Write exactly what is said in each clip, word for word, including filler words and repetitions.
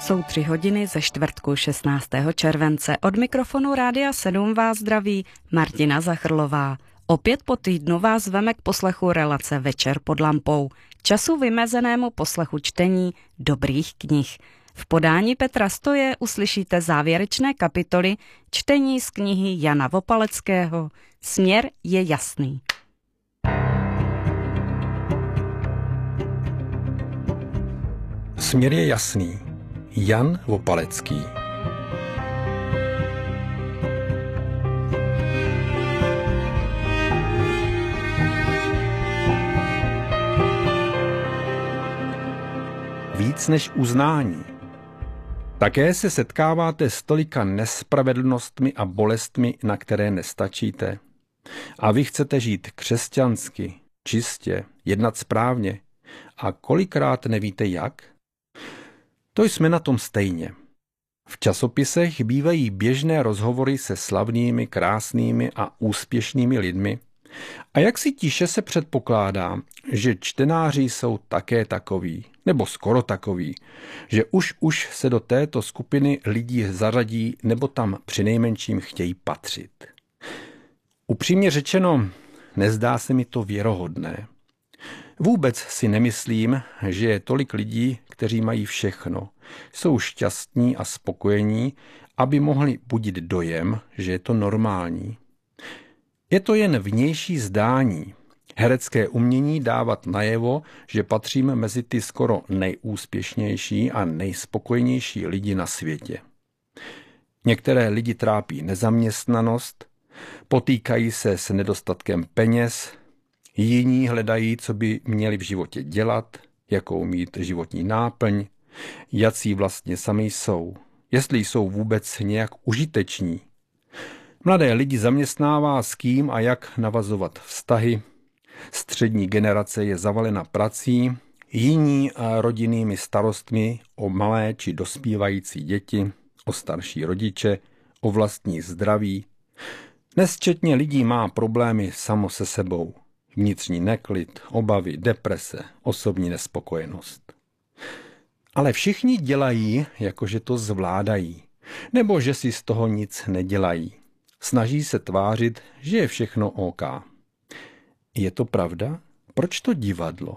Jsou tři hodiny ze čtvrtku šestnáctého července. Od mikrofonu Rádia sedm vás zdraví Martina Zachrlová. Opět po týdnu vás veme k poslechu relace Večer pod lampou, času vymezenému poslechu čtení dobrých knih. V podání Petra Stoje uslyšíte závěrečné kapitoly čtení z knihy Jana Vopaleckého Směr je jasný. Směr je jasný. Jan Vopalecký. Víc než uznání. Také se setkáváte s tolika nespravedlnostmi a bolestmi, na které nestačíte. A vy chcete žít křesťansky, čistě, jednat správně. A kolikrát nevíte jak? To jsme na tom stejně. V časopisech bývají běžné rozhovory se slavnými, krásnými a úspěšnými lidmi. A jak si tiše se předpokládá, že čtenáři jsou také takoví, nebo skoro takoví, že už už se do této skupiny lidí zařadí nebo tam přinejmenším chtějí patřit. Upřímně řečeno, nezdá se mi to věrohodné. Vůbec si nemyslím, že je tolik lidí, kteří mají všechno, jsou šťastní a spokojení, aby mohli budit dojem, že je to normální. Je to jen vnější zdání, herecké umění dávat najevo, že patříme mezi ty skoro nejúspěšnější a nejspokojenější lidi na světě. Některé lidi trápí nezaměstnanost, potýkají se s nedostatkem peněz, jiní hledají, co by měli v životě dělat, jakou mít životní náplň, jací vlastně sami jsou, jestli jsou vůbec nějak užiteční. Mladé lidi zaměstnává s kým a jak navazovat vztahy, střední generace je zavalena prací, jiní a rodinnými starostmi o malé či dospívající děti, o starší rodiče, o vlastní zdraví. Nesčetně lidí má problémy samo se sebou. Vnitřní neklid, obavy, deprese, osobní nespokojenost. Ale všichni dělají, jakože to zvládají, nebo že si z toho nic nedělají. Snaží se tvářit, že je všechno OK. Je to pravda? Proč to divadlo?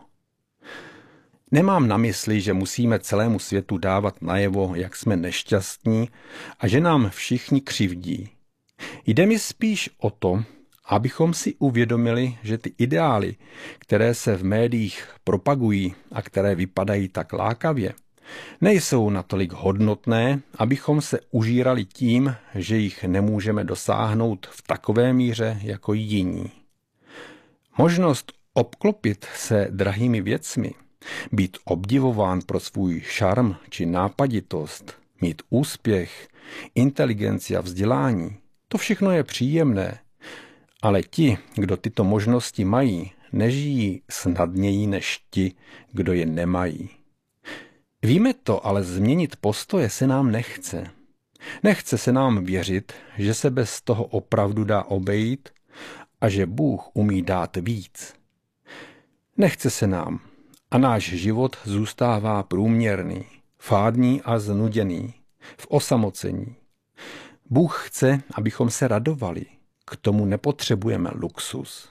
Nemám na mysli, že musíme celému světu dávat najevo, jak jsme nešťastní a že nám všichni křivdí. Jde mi spíš o to, abychom si uvědomili, že ty ideály, které se v médiích propagují a které vypadají tak lákavě, nejsou natolik hodnotné, abychom se užírali tím, že jich nemůžeme dosáhnout v takové míře jako jiní. Možnost obklopit se drahými věcmi, být obdivován pro svůj šarm či nápaditost, mít úspěch, inteligenci a vzdělání, to všechno je příjemné. Ale ti, kdo tyto možnosti mají, nežijí snadněji než ti, kdo je nemají. Víme to, ale změnit postoje se nám nechce. Nechce se nám věřit, že se bez toho opravdu dá obejít a že Bůh umí dát víc. Nechce se nám a náš život zůstává průměrný, fádní a znuděný, v osamocení. Bůh chce, abychom se radovali. K tomu nepotřebujeme luxus.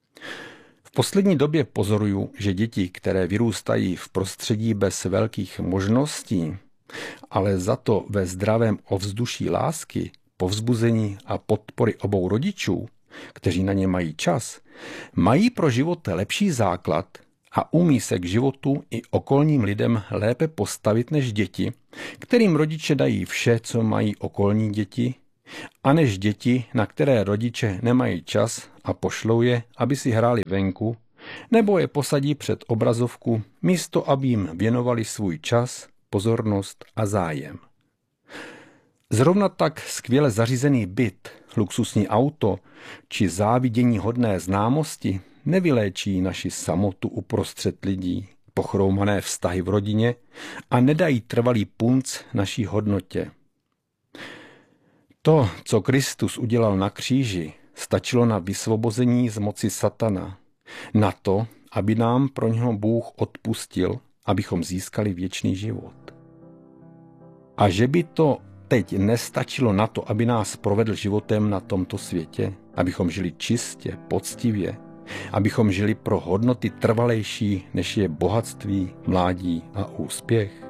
V poslední době pozoruju, že děti, které vyrůstají v prostředí bez velkých možností, ale za to ve zdravém ovzduší lásky, povzbuzení a podpory obou rodičů, kteří na ně mají čas, mají pro život lepší základ a umí se k životu i okolním lidem lépe postavit než děti, kterým rodiče dají vše, co mají okolní děti, a než děti, na které rodiče nemají čas a pošlou je, aby si hráli venku, nebo je posadí před obrazovku, místo aby jim věnovali svůj čas, pozornost a zájem. Zrovna tak skvěle zařízený byt, luxusní auto či závidění hodné známosti nevyléčí naši samotu uprostřed lidí, pochroumané vztahy v rodině a nedají trvalý punc naší hodnotě. To, co Kristus udělal na kříži, stačilo na vysvobození z moci satana, na to, aby nám pro něho Bůh odpustil, abychom získali věčný život. A že by to teď nestačilo na to, aby nás provedl životem na tomto světě, abychom žili čistě, poctivě, abychom žili pro hodnoty trvalejší, než je bohatství, mládí a úspěch.